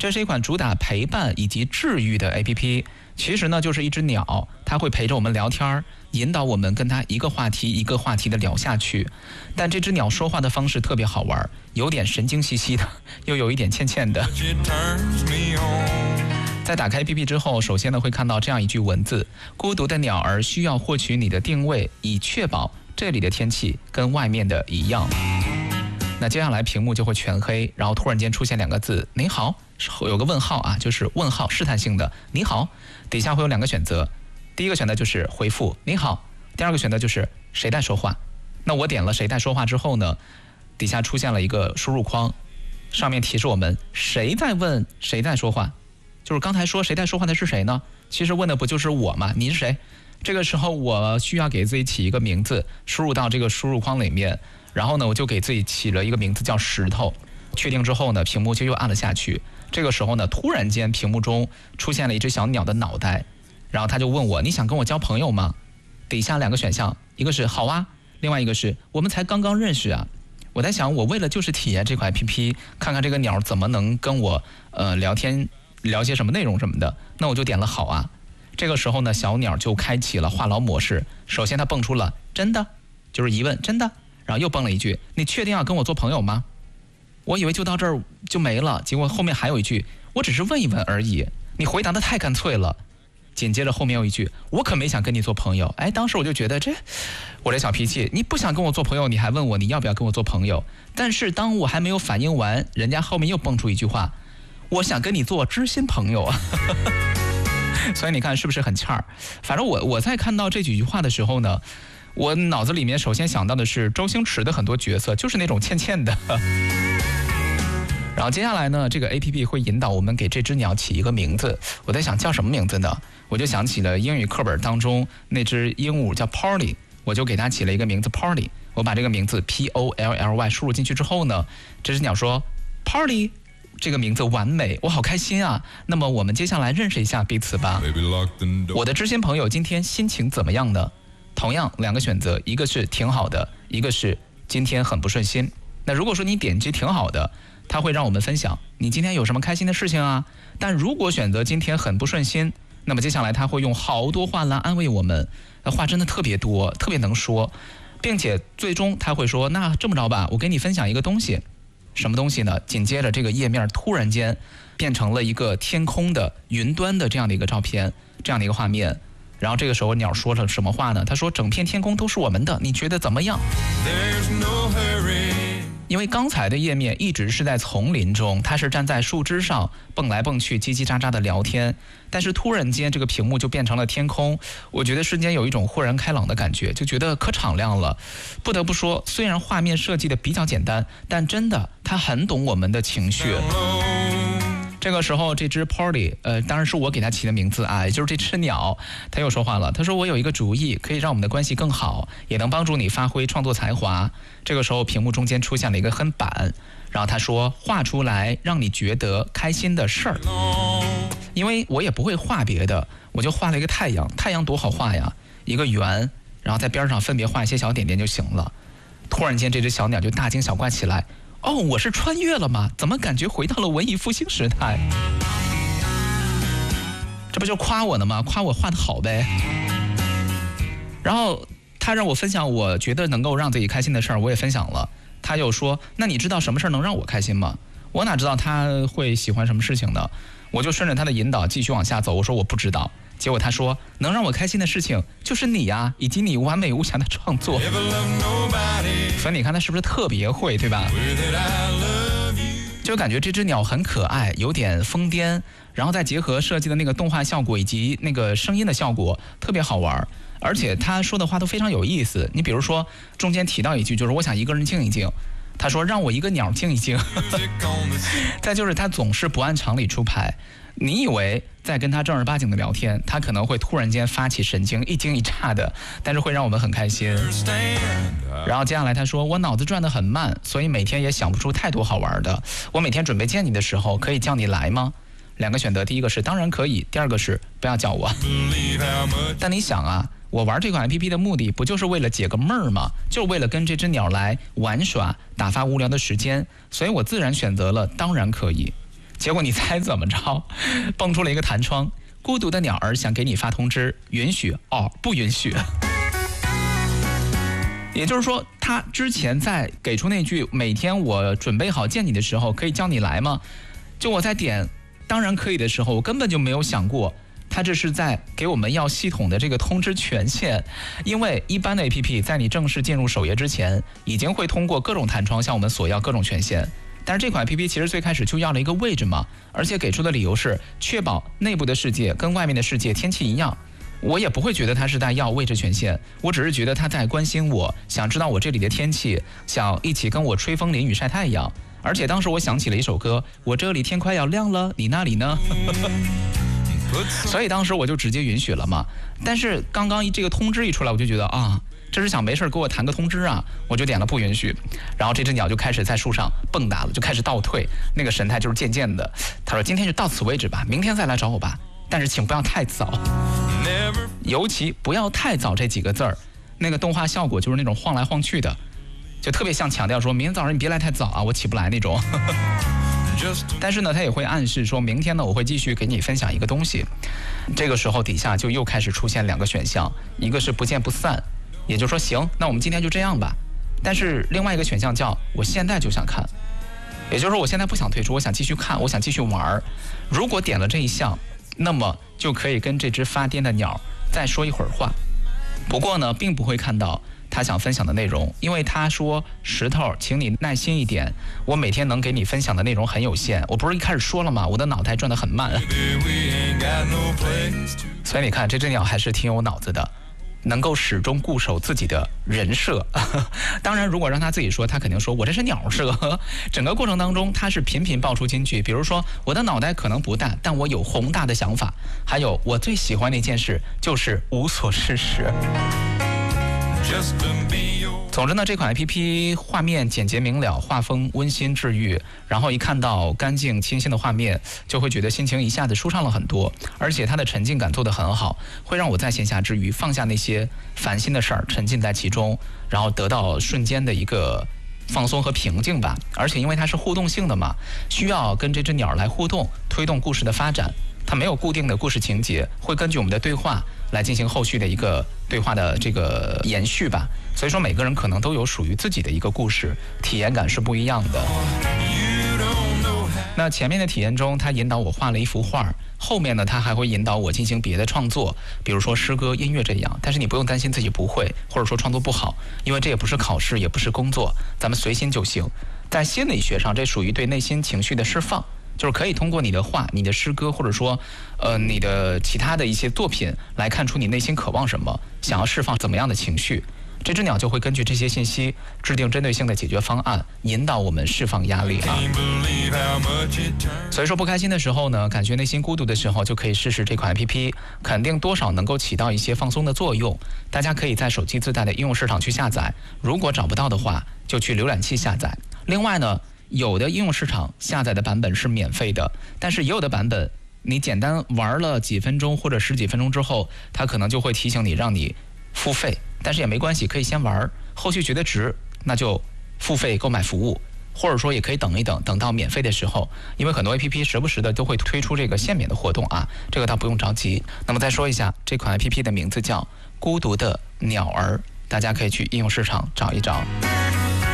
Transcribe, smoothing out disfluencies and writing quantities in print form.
这是一款主打陪伴以及治愈的 APP。其实呢，就是一只鸟，它会陪着我们聊天，引导我们跟它一个话题一个话题的聊下去。但这只鸟说话的方式特别好玩，有点神经兮兮的，又有一点欠欠的。在打开 APP 之后，首先呢会看到这样一句文字：孤独的鸟儿需要获取你的定位，以确保这里的天气跟外面的一样。那接下来屏幕就会全黑，然后突然间出现2个字“您好”，有个问号啊，就是问号，试探性的“你好”。底下会有2个选择，第一个选择就是回复“你好”，第二个选择就是谁在说话。那我点了谁在说话之后呢，底下出现了一个输入框，上面提示我们谁在问谁在说话，就是刚才说谁在说话的是谁呢？其实问的不就是我吗？你是谁？这个时候我需要给自己起一个名字，输入到这个输入框里面。然后呢，我就给自己起了一个名字叫石头。确定之后呢，屏幕就又按了下去。这个时候呢，突然间屏幕中出现了一只小鸟的脑袋，然后他就问我：“你想跟我交朋友吗？”底下2个选项，一个是好啊，另外一个是我们才刚刚认识啊。我在想，我为了就是体验这款 APP， 看看这个鸟怎么能跟我聊天，聊些什么内容什么的。那我就点了好啊。这个时候呢，小鸟就开启了话痨模式。首先它蹦出了真的，就是疑问，真的。然后又蹦了一句：“你确定要跟我做朋友吗？”我以为就到这儿就没了，结果后面还有一句：“我只是问一问而已。”你回答的太干脆了。紧接着后面有一句：“我可没想跟你做朋友。”哎，当时我就觉得我这小脾气，你不想跟我做朋友，你还问我你要不要跟我做朋友。但是当我还没有反应完，人家后面又蹦出一句话：“我想跟你做知心朋友啊。”所以你看是不是很欠儿？反正我在看到这几句话的时候呢，我脑子里面首先想到的是周星驰的很多角色，就是那种欠欠的。然后接下来呢，这个 APP 会引导我们给这只鸟起一个名字。我在想叫什么名字呢？我就想起了英语课本当中那只鹦鹉叫 Polly， 我就给它起了一个名字 Polly。我把这个名字 Polly 输入进去之后呢，这只鸟说 Polly， 这个名字完美，我好开心啊。那么我们接下来认识一下彼此吧。我的知心朋友今天心情怎么样呢？同样2个选择，一个是挺好的，一个是今天很不顺心。那如果说你点击挺好的，它会让我们分享你今天有什么开心的事情啊。但如果选择今天很不顺心，那么接下来它会用好多话来安慰我们，话真的特别多，特别能说，并且最终它会说：“那这么着吧，我给你分享一个东西。”什么东西呢？紧接着这个页面突然间变成了一个天空的云端的这样的一个照片，这样的一个画面。然后这个时候鸟说了什么话呢？他说：“整片天空都是我们的，你觉得怎么样？”因为刚才的页面一直是在丛林中，它是站在树枝上蹦来蹦去叽叽喳喳的聊天，但是突然间这个屏幕就变成了天空，我觉得瞬间有一种豁然开朗的感觉，就觉得可敞亮了。不得不说，虽然画面设计的比较简单，但真的它很懂我们的情绪。这个时候这只 Polly 当然是我给它起的名字啊，也就是这只鸟，它又说话了。它说：“我有一个主意，可以让我们的关系更好，也能帮助你发挥创作才华。”这个时候屏幕中间出现了一个黑板，然后他说：“画出来让你觉得开心的事儿。”因为我也不会画别的，我就画了一个太阳。太阳多好画呀，一个圆，然后在边上分别画一些小点点就行了。突然间这只小鸟就大惊小怪起来：“哦，我是穿越了吗？怎么感觉回到了文艺复兴时代？”这不就夸我呢吗？夸我画得好呗。然后他让我分享我觉得能够让自己开心的事儿，我也分享了。他又说：“那你知道什么事儿能让我开心吗？”我哪知道他会喜欢什么事情呢？我就顺着他的引导继续往下走。我说我不知道。结果他说：“能让我开心的事情就是你呀，以及你完美无瑕的创作。”所以你看他是不是特别会，对吧？就感觉这只鸟很可爱，有点疯癫，然后再结合设计的那个动画效果以及那个声音的效果，特别好玩。而且他说的话都非常有意思。你比如说中间提到一句，就是我想一个人静一静，他说让我一个鸟静一静。再就是他总是不按常理出牌，你以为在跟他正儿八经的聊天，他可能会突然间发起神经，一惊一乍的，但是会让我们很开心。然后接下来他说：“我脑子转得很慢，所以每天也想不出太多好玩的。我每天准备见你的时候，可以叫你来吗？”2个选择，第一个是当然可以，第二个是不要叫我。但你想啊，我玩这款 APP 的目的不就是为了解个闷儿吗？就是为了跟这只鸟来玩耍，打发无聊的时间，所以我自然选择了当然可以。 结果你猜怎么着？蹦出了一个弹窗，孤独的鸟儿想给你发通知，允许哦，不允许。也就是说，他之前在给出那句每天我准备好见你的时候，可以叫你来吗？就我在点当然可以的时候，我根本就没有想过，他这是在给我们要系统的这个通知权限。因为一般的 APP 在你正式进入首页之前，已经会通过各种弹窗向我们索要各种权限。但是这款 APP 其实最开始就要了一个位置嘛，而且给出的理由是确保内部的世界跟外面的世界天气一样。我也不会觉得他是在要位置权限，我只是觉得他在关心我，想知道我这里的天气，想一起跟我吹风淋雨晒太阳。而且当时我想起了一首歌，我这里天快要亮了，你那里呢？所以当时我就直接允许了嘛。但是刚刚这个通知一出来，我就觉得啊，这是想没事给我弹个通知啊，我就点了不允许。然后这只鸟就开始在树上蹦跶了，就开始倒退，那个神态就是渐渐的。他说今天就到此为止吧，明天再来找我吧，但是请不要太早，尤其不要太早这几个字儿，那个动画效果就是那种晃来晃去的，就特别像强调说明天早上你别来太早啊，我起不来那种。但是呢，他也会暗示说明天呢我会继续给你分享一个东西。这个时候底下就又开始出现两个选项，一个是不见不散，也就是说行，那我们今天就这样吧。但是另外一个选项叫我现在就想看，也就是说我现在不想退出，我想继续看，我想继续玩。如果点了这一项，那么就可以跟这只发癫的鸟再说一会儿话。不过呢，并不会看到他想分享的内容，因为他说石头请你耐心一点，我每天能给你分享的内容很有限。我不是一开始说了吗，我的脑袋转得很慢。所以你看这只鸟还是挺有脑子的，能够始终固守自己的人设。当然如果让他自己说，他肯定说我这是鸟设。整个过程当中他是频频爆出金句，比如说我的脑袋可能不大，但我有宏大的想法，还有我最喜欢的一件事就是无所事事。总之呢，这款 APP 画面简洁明了，画风温馨治愈，然后一看到干净清新的画面，就会觉得心情一下子舒畅了很多。而且它的沉浸感做得很好，会让我在闲暇之余放下那些烦心的事儿，沉浸在其中，然后得到瞬间的一个放松和平静吧。而且因为它是互动性的嘛，需要跟这只鸟来互动，推动故事的发展。它没有固定的故事情节，会根据我们的对话来进行后续的一个对话的这个延续吧。所以说每个人可能都有属于自己的一个故事，体验感是不一样的。那前面的体验中，他引导我画了一幅画，后面呢他还会引导我进行别的创作，比如说诗歌、音乐这样。但是你不用担心自己不会，或者说创作不好，因为这也不是考试，也不是工作，咱们随心就行。在心理学上，这属于对内心情绪的释放。就是可以通过你的画、你的诗歌，或者说，你的其他的一些作品来看出你内心渴望什么，想要释放怎么样的情绪。这只鸟就会根据这些信息制定针对性的解决方案，引导我们释放压力啊。所以说不开心的时候呢，感觉内心孤独的时候，就可以试试这款 APP， 肯定多少能够起到一些放松的作用。大家可以在手机自带的应用市场去下载，如果找不到的话，就去浏览器下载。另外呢，有的应用市场下载的版本是免费的，但是也有的版本你简单玩了几分钟或者十几分钟之后，它可能就会提醒你让你付费。但是也没关系，可以先玩，后续觉得值那就付费购买服务，或者说也可以等一等，等到免费的时候，因为很多 APP 时不时的都会推出这个限免的活动啊，这个倒不用着急。那么再说一下，这款 APP 的名字叫孤独的鸟儿，大家可以去应用市场找一找。